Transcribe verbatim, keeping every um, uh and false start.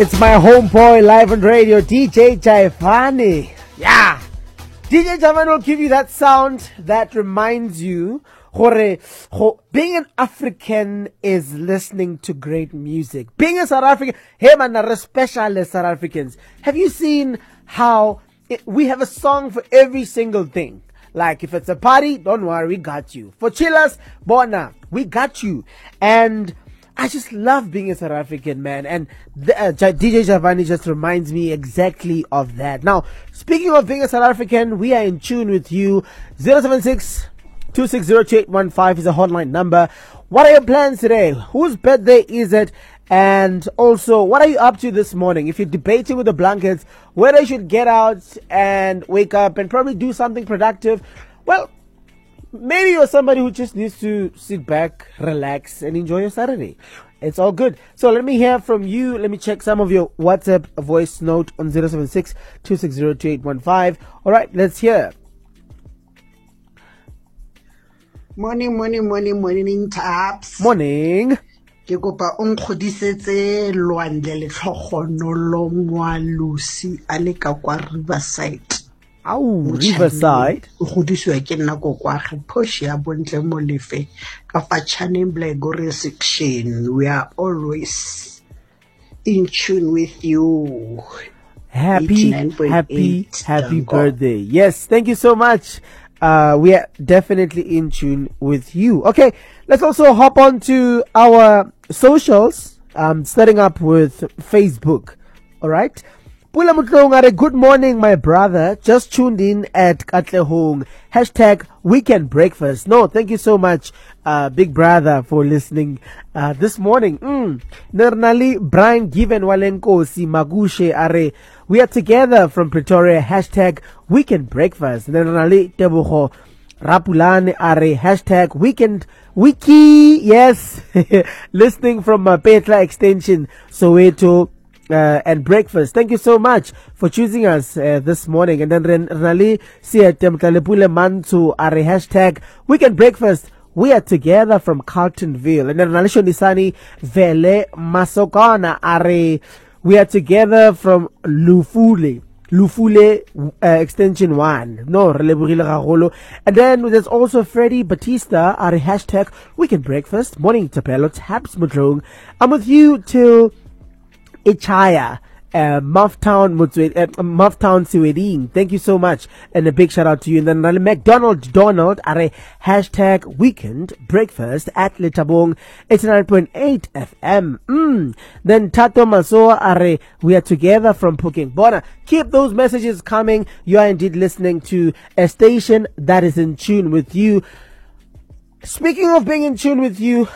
It's my homeboy live on radio, D J Jaifani. Yeah. D J Jaifani will give you that sound that reminds you Hore, ho, being an African is listening to great music. Being a South African, hey man, especially South Africans. Have you seen how it, we have a song for every single thing? Like if it's a party, don't worry, we got you. For chillers, Bona, we got you. And I just love being a South African, man. And the, uh, D J Jaifani just reminds me exactly of that. Now, speaking of being a South African, we are in tune with you. zero seven six two six zero two eight one five is a hotline number. What are your plans today? Whose birthday is it? And also, what are you up to this morning? If you're debating with the blankets whether you should get out and wake up and probably do something productive, well, maybe you're somebody who just needs to sit back, relax, and enjoy your Saturday. It's all good. So let me hear from you. Let me check some of your WhatsApp voice note on zero seven six two six zero two eight one five. All right, let's hear. Morning, morning, morning, morning, taps. Morning. Ke kopa o nkgodisetse Lwandle le Tlhogonolo Lucy a le ka kwa Riverside. Au, Riverside. O godiswa ke nna ko kwa ge Posh ya Bontle Molefe ka fa Chaneng Blackgore section. We are always in tune with you. Happy, happy, happy birthday. Yes, thank you so much. Uh, we are definitely in tune with you. Okay, let's also hop on to our socials, um, starting up with Facebook. All right. Pula Mutlongare, good morning, my brother. Just tuned in at Katlehong. Hashtag weekend breakfast. No, thank you so much, uh, big brother, for listening, uh, this morning. Mm. Nernali, Brian Given Walenko, Si Magushe Are. We are together from Pretoria. Hashtag weekend breakfast. Nernali, Tebuho, Rapulane Are. Hashtag weekend wiki. Yes. Listening from uh, Petla Extension, Soweto. Uh, and breakfast. Thank you so much for choosing us uh, this morning. And then Renali Siatem Talepule Mantu are hashtag weekend breakfast. We are together from Carltonville. And then Renali Nisani Vele Masokana are we are together from Lufule. Lufule uh, extension one. No, Releburile Ragolo. And then there's also Freddie Batista are hashtag weekend breakfast. Morning Tapelo Taps Mutlong. I'm with you till Ichaya, uh, Mufftown, uh, Mufftown Siweding. Thank you so much. And a big shout out to you. And then McDonald Donald are a hashtag weekend breakfast at Letabong eighty-nine point eight F M. Mm. Then Tato Masoa are a, we are together from Puking Bona. Keep those messages coming. You are indeed listening to a station that is in tune with you. Speaking of being in tune with you,